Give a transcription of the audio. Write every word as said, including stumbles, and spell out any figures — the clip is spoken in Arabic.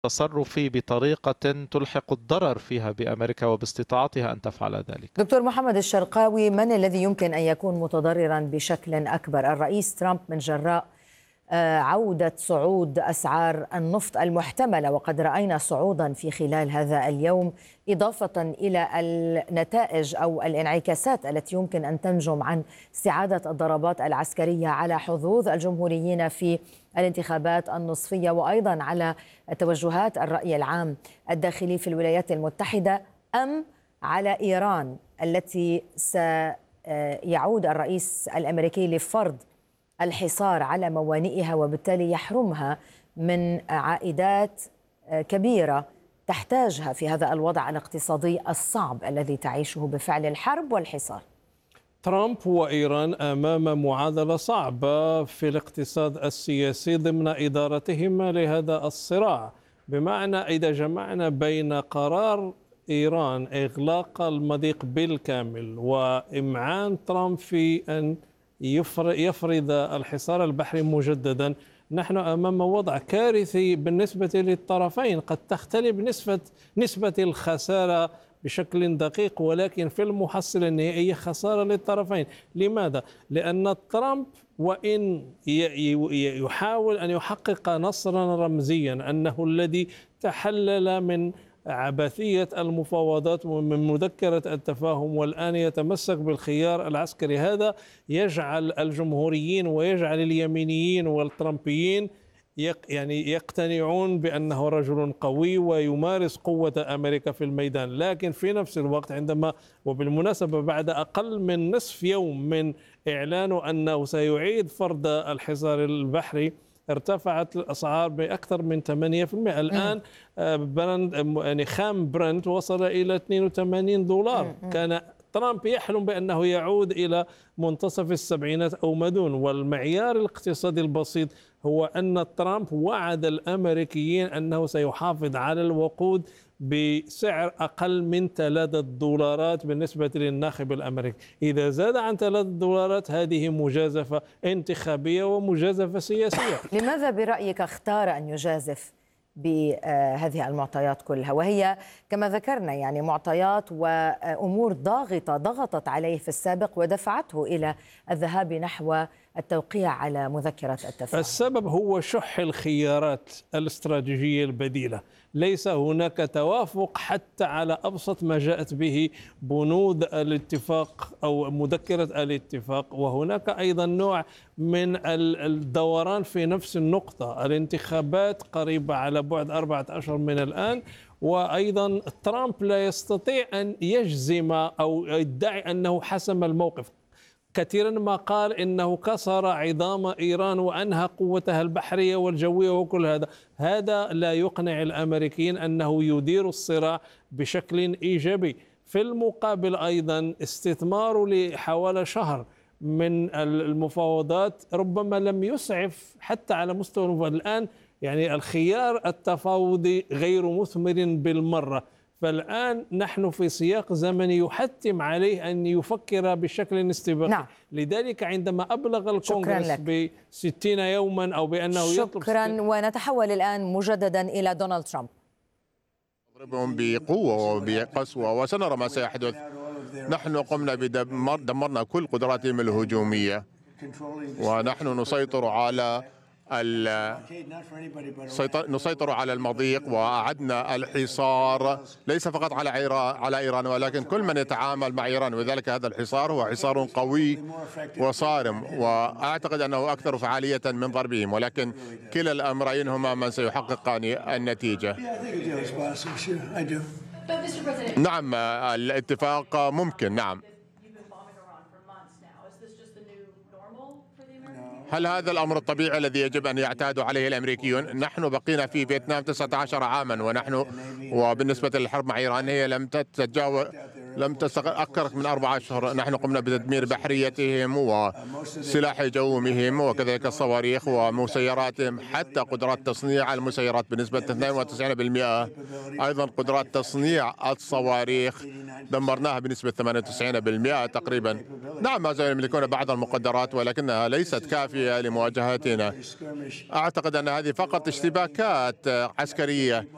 تصرفي بطريقة تلحق الضرر فيها بأمريكا وباستطاعتها أن تفعل ذلك. دكتور محمد الشرقاوي، من الذي يمكن أن يكون متضررا بشكل أكبر؟ الرئيس ترامب من جراء عودة صعود أسعار النفط المحتملة، وقد رأينا صعودا في خلال هذا اليوم، إضافة إلى النتائج أو الانعكاسات التي يمكن أن تنجم عن استعادة الضربات العسكرية على حظوظ الجمهوريين في الانتخابات النصفية، وأيضا على توجهات الرأي العام الداخلي في الولايات المتحدة، أم على إيران التي سيعود الرئيس الأمريكي لفرض الحصار على موانئها وبالتالي يحرمها من عائدات كبيرة تحتاجها في هذا الوضع الاقتصادي الصعب الذي تعيشه بفعل الحرب والحصار؟ ترامب وإيران أمام معادلة صعبة في الاقتصاد السياسي ضمن إدارتهم لهذا الصراع، بمعنى إذا جمعنا بين قرار إيران إغلاق المضيق بالكامل وإمعان ترامب في أن يفرض الحصار البحري مجددا، نحن أمام وضع كارثي بالنسبة للطرفين. قد تختلف نسبة نسبة الخسارة بشكل دقيق، ولكن في المحصلة النهائية خسارة للطرفين. لماذا؟ لأن ترامب وإن يحاول أن يحقق نصرا رمزيا أنه الذي تحلل من عبثية المفاوضات ومن مذكرة التفاهم والآن يتمسك بالخيار العسكري، هذا يجعل الجمهوريين ويجعل اليمينيين والترامبيين يعني يقتنعون بأنه رجل قوي ويمارس قوة أمريكا في الميدان. لكن في نفس الوقت عندما، وبالمناسبة بعد أقل من نصف يوم من إعلانه أنه سيعيد فرض الحصار البحري، ارتفعت الأسعار بأكثر من ثمانية بالمئة. الآن برند يعني خام برنت وصل إلى اثنين وثمانين دولار. كان ترامب يحلم بأنه يعود إلى منتصف السبعينات أو ما دون. والمعيار الاقتصادي البسيط هو أن ترامب وعد الأمريكيين أنه سيحافظ على الوقود بسعر أقل من ثلاثة دولارات بالنسبة للناخب الأمريكي. إذا زاد عن ثلاثة دولارات هذه مجازفة انتخابية ومجازفة سياسية. لماذا برأيك اختار أن يجازف بهذه المعطيات كلها، وهي كما ذكرنا يعني معطيات وأمور ضاغطة ضغطت عليه في السابق ودفعته إلى الذهاب نحو التوقيع على مذكرة التفاهم؟ السبب هو شح الخيارات الاستراتيجية البديلة. ليس هناك توافق حتى على أبسط ما جاءت به بنود الاتفاق أو مذكرة الاتفاق، وهناك أيضا نوع من الدوران في نفس النقطة. الانتخابات قريبة على بعد أربعة أشهر من الآن، وأيضا ترامب لا يستطيع أن يجزم أو يدعي أنه حسم الموقف. كثيرا ما قال إنه كسر عظام إيران وأنهى قوتها البحرية والجوية وكل هذا. هذا لا يقنع الأمريكيين أنه يدير الصراع بشكل إيجابي. في المقابل أيضا استثمار لحوالي شهر من المفاوضات ربما لم يسعف حتى على مستوى المفاوضات. الآن يعني الخيار التفاوضي غير مثمر بالمرة. فالآن نحن في سياق زمني يحتم عليه أن يفكر بشكل استباقي. نعم. لذلك عندما أبلغ الكونغرس بستين يوما أو بأنه يطلب شكرا. ونتحول الآن مجددا إلى دونالد ترامب. نضربهم بقوة وبقسوة وسنرى ما سيحدث. نحن قمنا بدمر دمرنا كل قدراتهم الهجومية، ونحن نسيطر على نسيطر على المضيق وأعدنا الحصار ليس فقط على على إيران ولكن كل من يتعامل مع إيران، وذلك هذا الحصار هو حصار قوي وصارم، وأعتقد أنه أكثر فعالية من ضربهم، ولكن كلا الأمرين هما من سيحققان النتيجة. نعم الاتفاق ممكن. نعم. هل هذا الأمر الطبيعي الذي يجب أن يعتاد عليه الأمريكيون؟ نحن بقينا في فيتنام تسعة عشر عاما، ونحن وبالنسبة للحرب مع إيران هي لم تتجاوز لم تستغرق أكثر من أربعة أشهر. نحن قمنا بتدمير بحريتهم وسلاح جوهم وكذلك الصواريخ ومسيراتهم، حتى قدرات تصنيع المسيرات بنسبة اثنين وتسعين بالمئة. أيضا قدرات تصنيع الصواريخ دمرناها بنسبة ثمانية وتسعين بالمئة تقريبا. نعم ما زالوا يملكون بعض المقدرات ولكنها ليست كافية لمواجهتنا. أعتقد أن هذه فقط اشتباكات عسكرية